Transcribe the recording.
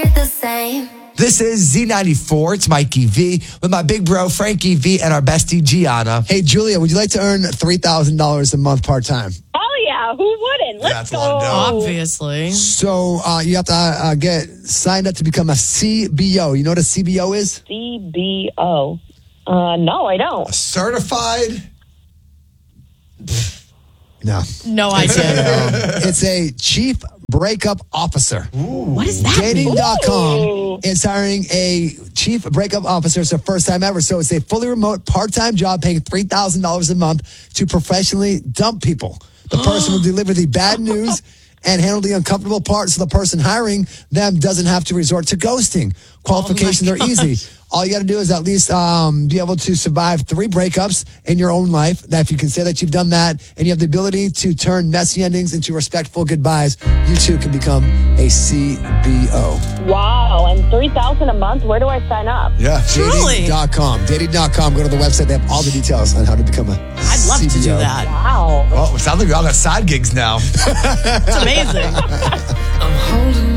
The same. This is Z94. It's Mikey V with my big bro, Frankie V, and our bestie, Gianna. Hey, Julia, would you like to earn $3,000 a month part-time? Oh, yeah. Who wouldn't? Let's That's a lot of go. dough. Obviously. So you have to get signed up to become a CBO. You know what a CBO is? CBO. No, I don't. Certified? No. No idea. It's a chief breakup officer. What is that mean? Dating.com is hiring a chief breakup officer. It's the first time ever. So it's a fully remote part-time job paying $3,000 a month to professionally dump people. The person will deliver the bad news and handle the uncomfortable part so the person hiring them doesn't have to resort to ghosting. Qualifications are easy. All you got to do is at least be able to survive 3 breakups in your own life. That if you can say that you've done that and you have the ability to turn messy endings into respectful goodbyes, you too can become a CBO. Wow. And $3,000 a month? Where do I sign up? Yeah. Truly. Dating.com. Dating.com. Go to the website. They have all the details on how to become a I'd love CBO. to do that. Wow. Oh, it sounds like we all got side gigs now. It's amazing. I'm holding